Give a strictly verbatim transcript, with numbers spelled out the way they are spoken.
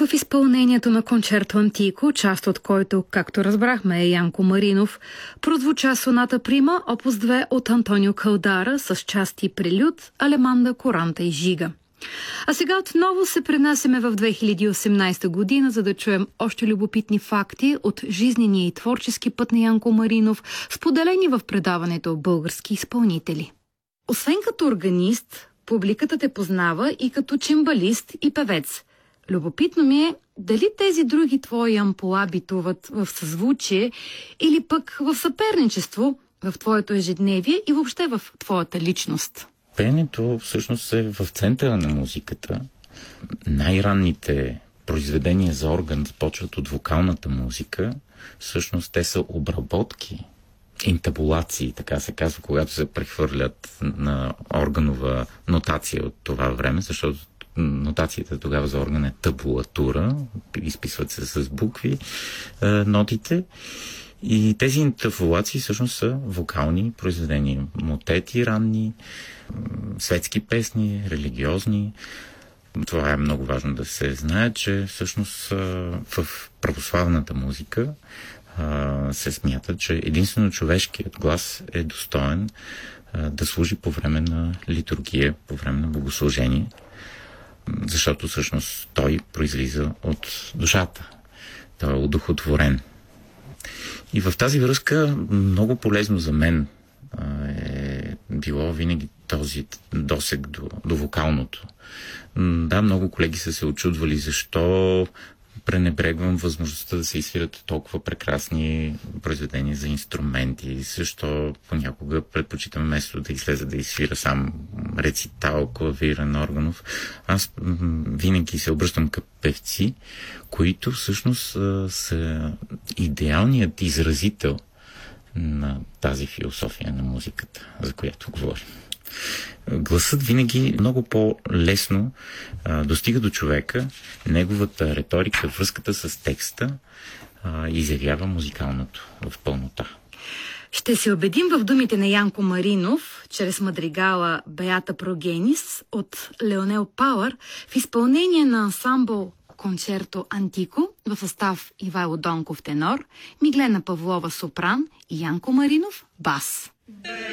В изпълнението на кончерто Антико, част от който, както разбрахме, е Янко Маринов, прозвуча соната Прима, опус две от Антонио Калдара с части прелюд, алеманда, коранта и жига. А сега отново се пренасяме в две хиляди и осемнадесета година, за да чуем още любопитни факти от жизнения и творчески път на Янко Маринов, споделени в предаването Български изпълнители. Освен като органист, публиката те познава и като чимбалист и певец. Любопитно ми е дали тези други твои ампула битуват в съзвучие или пък в съперничество в твоето ежедневие и въобще в твоята личност. Пеенето всъщност е в центъра на музиката. Най-ранните произведения за орган започват от вокалната музика. Всъщност те са обработки, интабулации, така се казва, когато се прехвърлят на органова нотация от това време, защото нотацията тогава за орган е табулатура, изписват се с букви е, нотите. И тези интабулации всъщност са вокални произведения. Мотети ранни, светски песни, религиозни. Това е много важно да се знае, че всъщност в православната музика се смята, че единствено човешкият глас е достоен да служи по време на литургия, по време на богослужение, защото всъщност той произлиза от душата. Той е одухотворен. И в тази връзка много полезно за мен е било винаги този досег до, до вокалното. Да, много колеги са се очудвали защо пренебрегвам възможността да се изсвират толкова прекрасни произведения за инструменти, защо понякога предпочитам вместо да излеза да изсвира сам рецитал, клавирен, органов. Аз винаги се обръщам към певци, които всъщност са идеалният изразител на тази философия на музиката, за която говорим. Гласът винаги много по-лесно а, достига до човека, неговата риторика, връзката с текста а, изявява музикалното в пълнота. Ще се убедим в думите на Янко Маринов чрез мадригала Беата Прогенис от Леонел Пауър в изпълнение на ансамбъл кончерто Антико в състав Ивайло Донков тенор, Миглена Павлова сопран и Янко Маринов бас.